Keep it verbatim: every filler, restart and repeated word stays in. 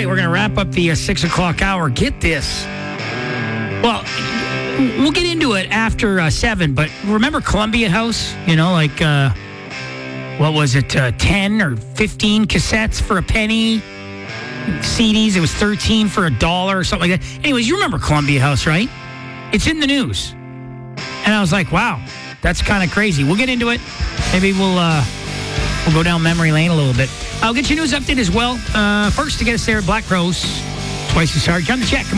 right, we're going to wrap up the uh, six o'clock hour. Get this. Well, we'll get into it after uh, seven, but remember Columbia House? You know, like, uh, what was it, uh, ten or fifteen cassettes for a penny? C Ds, it was thirteen for a dollar or something like that. Anyways, you remember Columbia House, right? It's in the news. And I was like, wow, that's kind of crazy. We'll get into it. Maybe we'll uh, we'll go down memory lane a little bit. I'll get your news update as well. Uh, first, to get us there, Black Crowes, twice as hard. Come to check.